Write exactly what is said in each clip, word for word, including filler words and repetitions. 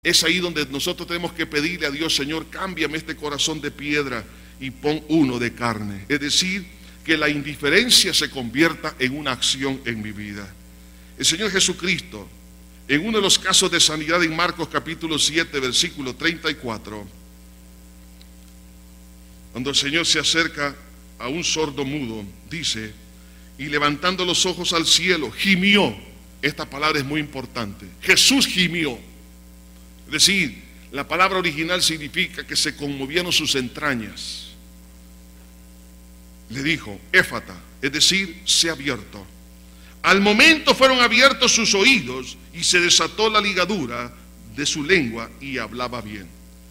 Es ahí donde nosotros tenemos que pedirle a Dios: Señor, cámbiame este corazón de piedra y pon uno de carne. Es decir, que la indiferencia se convierta en una acción en mi vida. El Señor Jesucristo, en uno de los casos de sanidad en Marcos capítulo siete, versículo treinta y cuatro, cuando el Señor se acerca a un sordo mudo, dice: y levantando los ojos al cielo, gimió. Esta palabra es muy importante. Jesús gimió. Es decir, la palabra original significa que se conmovieron sus entrañas. Le dijo: éfata, es decir, sé abierto. Al momento fueron abiertos sus oídos y se desató la ligadura de su lengua y hablaba bien.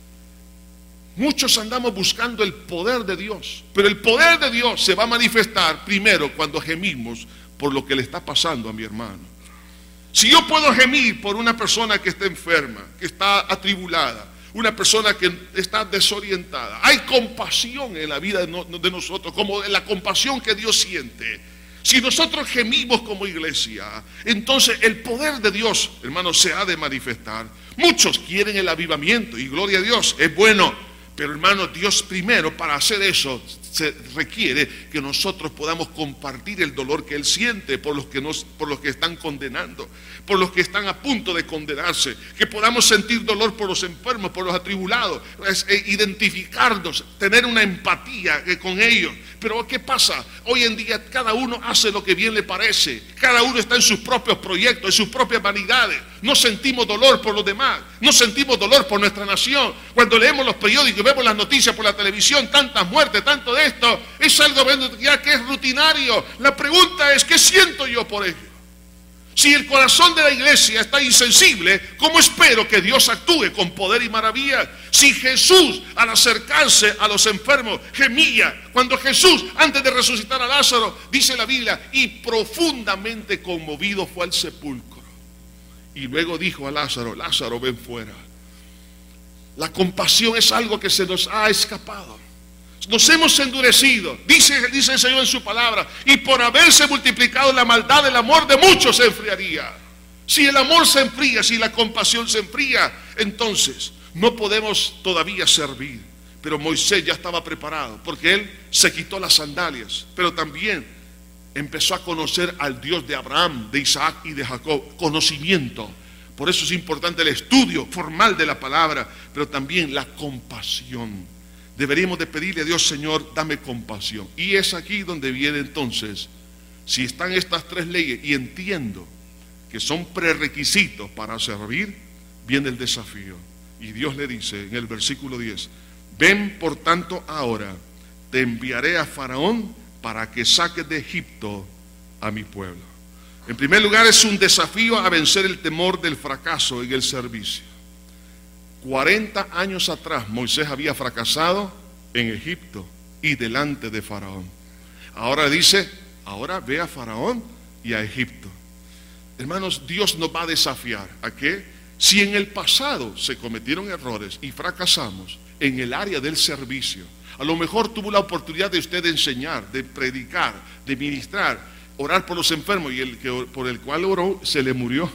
Muchos andamos buscando el poder de Dios, pero el poder de Dios se va a manifestar primero cuando gemimos por lo que le está pasando a mi hermano. Si yo puedo gemir por una persona que está enferma, que está atribulada, una persona que está desorientada, hay compasión en la vida de nosotros, como la compasión que Dios siente. Si nosotros gemimos como iglesia, entonces el poder de Dios, hermanos, se ha de manifestar. Muchos quieren el avivamiento y gloria a Dios, es bueno. Pero hermanos, Dios primero, para hacer eso, se requiere que nosotros podamos compartir el dolor que Él siente por los que, nos, por los que están condenando, por los que están a punto de condenarse, que podamos sentir dolor por los enfermos, por los atribulados, es, eh, identificarnos, tener una empatía eh, con ellos. Pero ¿qué pasa? Hoy en día cada uno hace lo que bien le parece, cada uno está en sus propios proyectos, en sus propias vanidades. No sentimos dolor por los demás, no sentimos dolor por nuestra nación. Cuando leemos los periódicos, vemos las noticias por la televisión, tantas muertes, tanto de esto, es algo ya que es rutinario. La pregunta es: ¿qué siento yo por ello? Si el corazón de la iglesia está insensible, ¿cómo espero que Dios actúe con poder y maravilla? Si Jesús, al acercarse a los enfermos, gemía. Cuando Jesús, antes de resucitar a Lázaro, dice la Biblia, y profundamente conmovido fue al sepulcro. Y luego dijo a Lázaro: Lázaro, ven fuera. La compasión es algo que se nos ha escapado. Nos hemos endurecido, dice, dice el Señor en su palabra, y por haberse multiplicado la maldad, el amor de muchos se enfriaría. Si el amor se enfría, si la compasión se enfría, entonces no podemos todavía servir. Pero Moisés ya estaba preparado, porque él se quitó las sandalias, pero también empezó a conocer al Dios de Abraham, de Isaac y de Jacob. Conocimiento. Por eso es importante el estudio formal de la palabra, pero también la compasión. Deberíamos de pedirle a Dios: Señor, dame compasión. Y es aquí donde viene entonces, si están estas tres leyes, y entiendo que son prerequisitos para servir, viene el desafío. Y Dios le dice en el versículo diez: ven por tanto ahora, te enviaré a Faraón para que saques de Egipto a mi pueblo. En primer lugar, es un desafío a vencer el temor del fracaso en el servicio. cuarenta años atrás Moisés había fracasado en Egipto y delante de Faraón. Ahora dice: ahora ve a Faraón y a Egipto. Hermanos, Dios nos va a desafiar a que, si en el pasado se cometieron errores y fracasamos en el área del servicio, a lo mejor tuvo la oportunidad de usted de enseñar, de predicar, de ministrar, orar por los enfermos, y el que por el cual oró se le murió.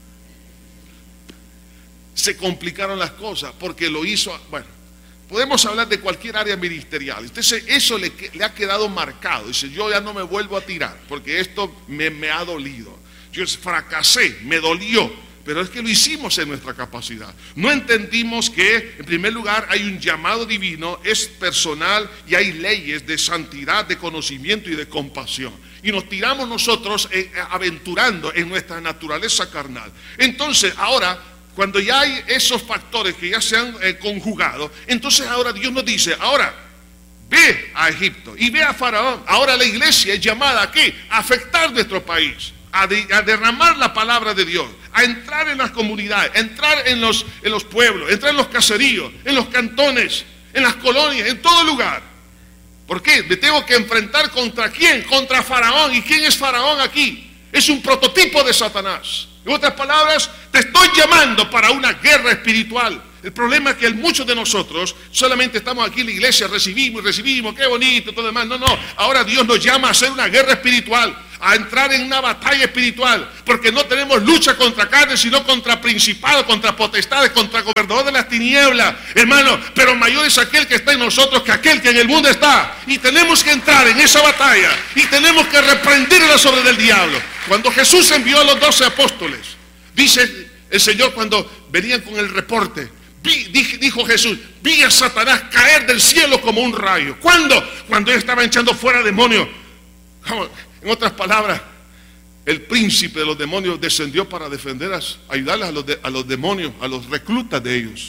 Se complicaron las cosas porque lo hizo. Bueno, podemos hablar de cualquier área ministerial. Entonces eso le, le ha quedado marcado. Dice: yo ya no me vuelvo a tirar porque esto me, me ha dolido. Yo fracasé, me dolió, pero es que lo hicimos en nuestra capacidad. No entendimos que en primer lugar hay un llamado divino, es personal, y hay leyes de santidad, de conocimiento y de compasión. Y nos tiramos nosotros eh, aventurando en nuestra naturaleza carnal. Entonces ahora, cuando ya hay esos factores que ya se han eh, conjugado, entonces ahora Dios nos dice: ahora ve a Egipto y ve a Faraón. Ahora la iglesia es llamada ¿a qué? A afectar nuestro país, a, de, a derramar la palabra de Dios, a entrar en las comunidades, a entrar en los, en los pueblos, entrar en los caseríos, en los cantones, en las colonias, en todo lugar. ¿Por qué? Me tengo que enfrentar ¿contra quién? Contra Faraón. ¿Y quién es Faraón aquí? Es un prototipo de Satanás. En otras palabras, te estoy llamando para una guerra espiritual. El problema es que muchos de nosotros solamente estamos aquí en la iglesia, recibimos y recibimos, qué bonito, todo lo demás. No, no, ahora Dios nos llama a hacer una guerra espiritual, a entrar en una batalla espiritual, porque no tenemos lucha contra carne, sino contra principados, contra potestades, contra gobernadores de las tinieblas, hermano. Pero mayor es aquel que está en nosotros que aquel que en el mundo está. Y tenemos que entrar en esa batalla y tenemos que reprender las obras del diablo. Cuando Jesús envió a los doce apóstoles, dice el Señor, cuando venían con el reporte, vi, dijo Jesús, vi a Satanás caer del cielo como un rayo. ¿Cuándo? Cuando él estaba echando fuera demonios. En otras palabras, el príncipe de los demonios descendió para defender, a, ayudarles a los, de, a los demonios, a los reclutas de ellos.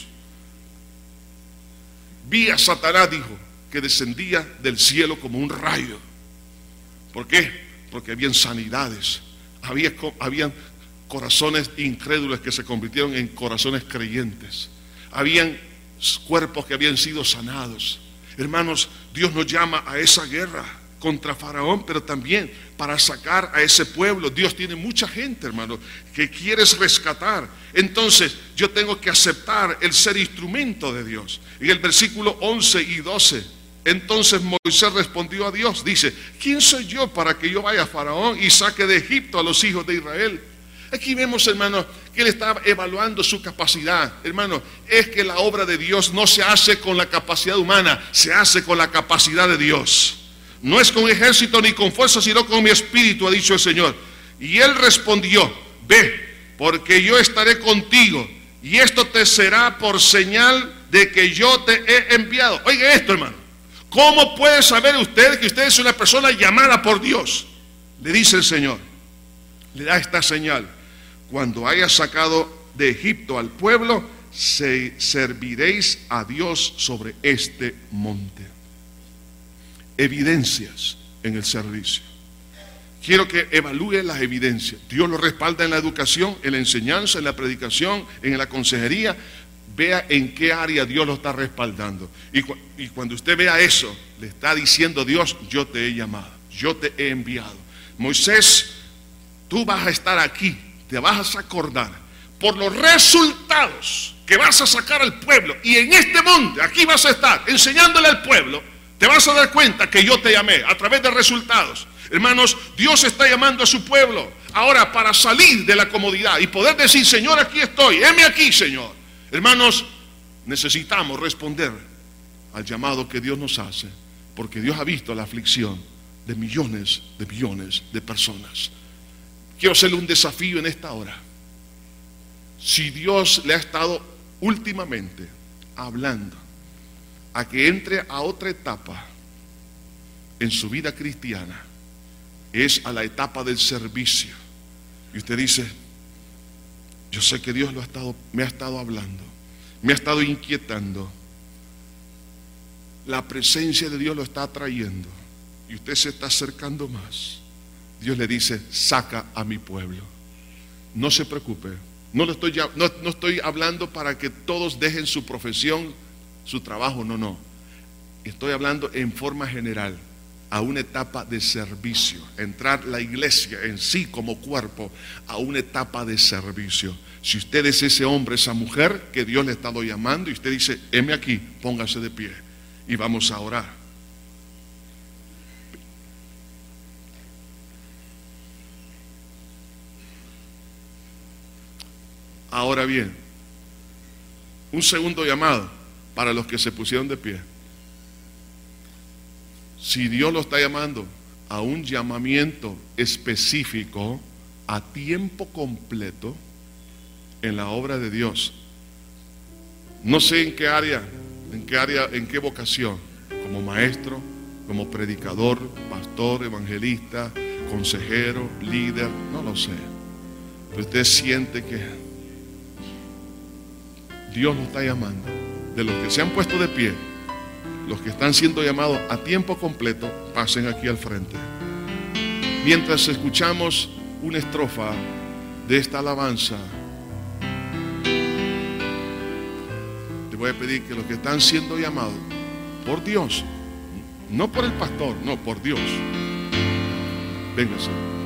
Vi a Satanás, dijo, que descendía del cielo como un rayo. ¿Por qué? Porque habían sanidades, había, habían corazones incrédulos que se convirtieron en corazones creyentes, habían cuerpos que habían sido sanados. Hermanos, Dios nos llama a esa guerra contra Faraón, pero también para sacar a ese pueblo. Dios tiene mucha gente, hermano, que quieres rescatar. Entonces yo tengo que aceptar el ser instrumento de Dios. En el versículo once y doce, entonces Moisés respondió a Dios, dice, ¿quién soy yo para que yo vaya a Faraón y saque de Egipto a los hijos de Israel? Aquí vemos, hermano, que él está evaluando su capacidad. Hermano, es que la obra de Dios no se hace con la capacidad humana, se hace con la capacidad de Dios. No es con ejército ni con fuerza, sino con mi espíritu, ha dicho el Señor. Y él respondió, ve, porque yo estaré contigo, y esto te será por señal de que yo te he enviado. Oiga esto, hermano, ¿cómo puede saber usted que usted es una persona llamada por Dios? Le dice el Señor, le da esta señal: cuando haya sacado de Egipto al pueblo, se serviréis a Dios sobre este monte. Evidencias en el servicio. Quiero que evalúe las evidencias. Dios lo respalda en la educación, en la enseñanza, en la predicación, en la consejería. Vea en qué área Dios lo está respaldando. Y, cu y cuando usted vea eso, le está diciendo Dios, yo te he llamado, yo te he enviado. Moisés, tú vas a estar aquí, te vas a acordar por los resultados que vas a sacar al pueblo. Y en este monte, aquí vas a estar enseñándole al pueblo. Te vas a dar cuenta que yo te llamé a través de resultados. Hermanos, Dios está llamando a su pueblo ahora para salir de la comodidad y poder decir, Señor, aquí estoy, heme aquí, Señor. Hermanos, necesitamos responder al llamado que Dios nos hace, porque Dios ha visto la aflicción de millones de millones de personas. Quiero hacerle un desafío en esta hora. Si Dios le ha estado últimamente hablando a que entre a otra etapa en su vida cristiana, es a la etapa del servicio. Y usted dice, yo sé que Dios lo ha estado, me ha estado hablando, me ha estado inquietando, la presencia de Dios lo está atrayendo y usted se está acercando más. Dios le dice, saca a mi pueblo. No se preocupe, no, lo estoy, no, no estoy hablando para que todos dejen su profesión, su trabajo, no, no. Estoy hablando en forma general a una etapa de servicio, entrar la iglesia en sí como cuerpo a una etapa de servicio. Si usted es ese hombre, esa mujer que Dios le ha estado llamando y usted dice, heme aquí, póngase de pie y vamos a orar. Ahora bien, un segundo llamado para los que se pusieron de pie. Si Dios lo está llamando a un llamamiento específico a tiempo completo en la obra de Dios, no sé en qué área, en qué área, en qué vocación, como maestro, como predicador, pastor, evangelista, consejero, líder, no lo sé. Pero usted siente que Dios lo está llamando. De los que se han puesto de pie, los que están siendo llamados a tiempo completo, pasen aquí al frente. Mientras escuchamos una estrofa de esta alabanza, te voy a pedir que los que están siendo llamados por Dios, no por el pastor, no, por Dios, véngase.